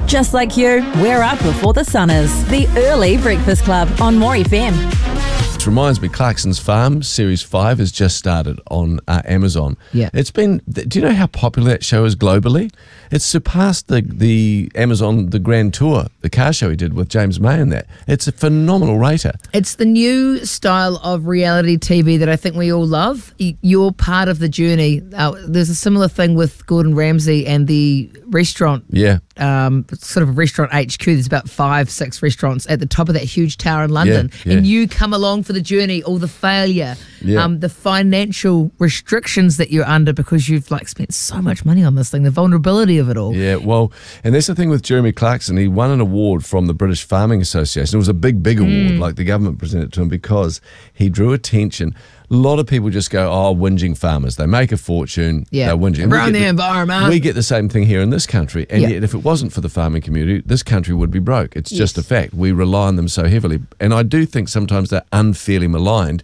Just like you, we're up before the sun is. The Early Breakfast Club on More FM. It reminds me, Clarkson's Farm Series 5 has just started on Amazon. Yeah. It's been, do you know how popular that show is globally? It's surpassed the Amazon, the Grand Tour, the car show he did with James May and that. It's a phenomenal rater. It's the new style of reality TV that I think we all love. You're part of the journey. There's a similar thing with Gordon Ramsay and the restaurant. Yeah. Sort of a restaurant HQ. There's about 5-6 restaurants at the top of that huge tower in London. Yeah, yeah. And you come along for the journey, all the failure, the financial restrictions that you're under because you've spent so much money on this thing, the vulnerability of it all. Yeah, well, and that's the thing with Jeremy Clarkson. He won an award from the British Farming Association. It was a big award, like the government presented it to him, because he drew attention. A lot of people just go, whinging farmers. They make a fortune, they're whinging. Around the environment. We get the same thing here in this country. And yet, if it wasn't for the farming community, this country would be broke. It's just a fact. We rely on them so heavily. And I do think sometimes they're unfairly maligned.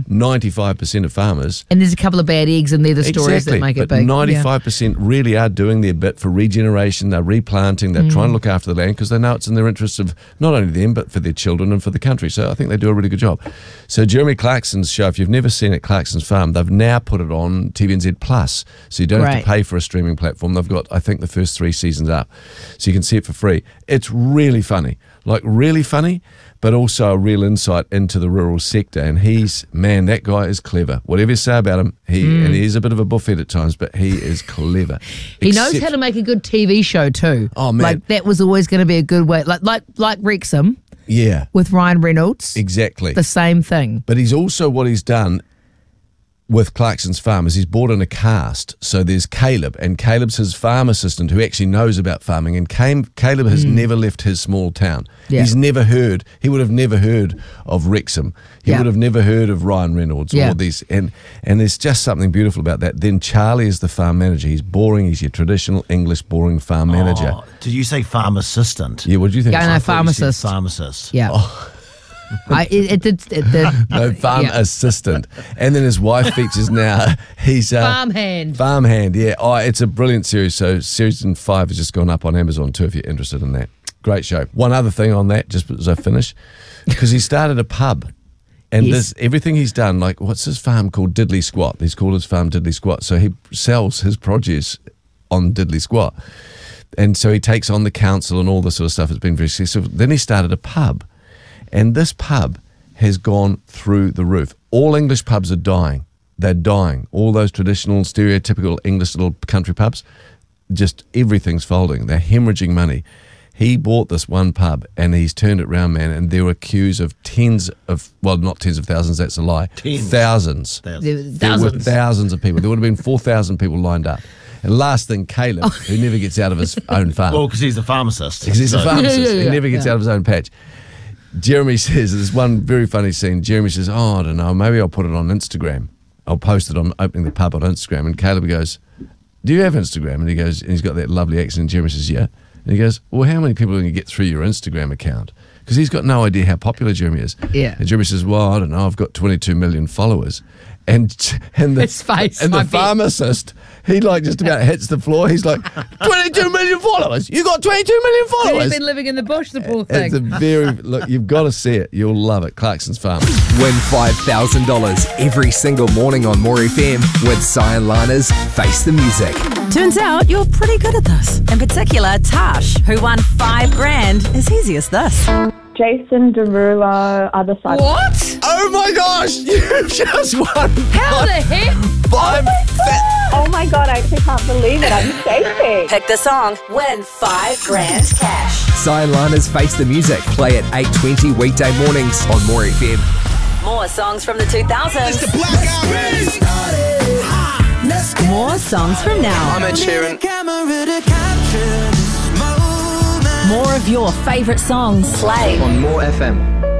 95% of farmers. And there's a couple of bad eggs in there, the stories that make it big. 95% really are doing their bit for regeneration. They're replanting. They're trying to look after the land because they know it's in their interest of not only them, but for their children and for the country. So I think they do a really good job. So Jeremy Clarkson's show, if you've never seen it, Clarkson's Farm, they've now put it on TVNZ Plus, so you don't have to pay for a streaming platform. They've got, I think, the first 3 seasons up, so you can see it for free. It's really funny, really funny, but also a real insight into the rural sector. And that guy is clever. Whatever you say about him, and he is a bit of a buffhead at times, but he is clever. He knows how to make a good TV show too. Oh man, that was always going to be a good way, like Wrexham. Yeah, with Ryan Reynolds. Exactly. The same thing. But he's also, what he's done with Clarkson's Farm is he's brought in a cast. So there's Caleb, and Caleb's his farm assistant who actually knows about farming. And Caleb has never left his small town. Yeah. He would have never heard of Wrexham. He would have never heard of Ryan Reynolds or these. And there's just something beautiful about that. Then Charlie is the farm manager. He's boring. He's your traditional English boring farm manager. Did you say farm assistant? Yeah, what do you think? Yeah, no, pharmacist. Pharmacist. Yeah. It did. No, farm assistant. And then his wife features now. He's farmhand. Farmhand, yeah. It's a brilliant series. So season 5 has just gone up on Amazon too if you're interested in that. Great show. One other thing on that, just as I finish, because he started a pub. And everything he's done, what's his farm called? Diddley Squat. He's called his farm Diddley Squat. So he sells his produce on Diddley Squat. And so he takes on the council and all this sort of stuff. It's been very successful. Then he started a pub. And this pub has gone through the roof. All English pubs are dying. They're dying. All those traditional, stereotypical English little country pubs, just everything's folding. They're hemorrhaging money. He bought this one pub and he's turned it around, man, and there were queues of not tens of thousands, that's a lie. Thousands. There were thousands of people. There would have been 4,000 people lined up. And last thing, Caleb, who never gets out of his own farm. Well, because he's a pharmacist. Because he's a pharmacist. He never gets out of his own patch. Jeremy says, there's one very funny scene. Jeremy says, I don't know, maybe I'll put it on Instagram. I'll post it on opening the pub on Instagram. And Caleb goes, do you have Instagram? And he goes, and he's got that lovely accent. And Jeremy says, yeah. And he goes, well, how many people are going to get through your Instagram account? Because he's got no idea how popular Jeremy is. Yeah. And Jeremy says, well, I don't know, I've got 22 million followers. And the pharmacist, he just about hits the floor. He's like, 22 million followers. You got 22 million followers. He's been living in the bush, the poor thing. It's look, you've got to see it. You'll love it. Clarkson's Farm. Win $5,000 every single morning on More FM with Cyan Lana's Face the Music. Turns out you're pretty good at this. In particular, Tash, who won $5,000, is easy as this. Jason Derulo, other side. What? Oh my gosh, you just won. How the heck? Oh my God, I actually can't believe it. I'm shaking. Pick the song, win $5,000 cash. Cyan Lana's Face the Music. Play at 8:20 weekday mornings on More FM. More songs from the 2000s. More songs from now. I'm Ed Sheeran. More of your favourite songs. Play on More FM.